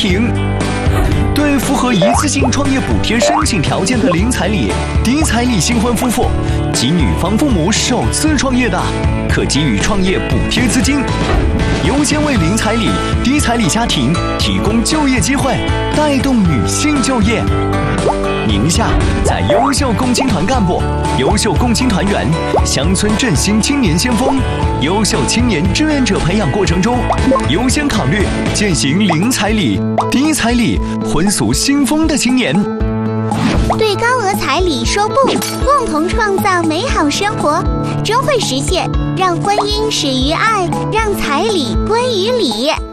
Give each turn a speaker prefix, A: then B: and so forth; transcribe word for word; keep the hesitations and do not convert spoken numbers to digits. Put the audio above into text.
A: 庭。对符合一次性创业补贴申请条件的零彩礼、低彩礼新婚夫妇及女方父母首次创业的，可给予创业补贴资金，优先为零彩礼、低彩礼家庭提供就业机会，带动女性就业。宁夏在优秀共青团干部、优秀共青团员、乡村振兴青年先锋、优秀青年志愿者培养过程中，优先考虑践行零彩礼、低彩礼、婚俗新风的青年。
B: 对高额彩礼说不，共同创造美好生活，终会实现让婚姻始于爱，让彩礼归于礼。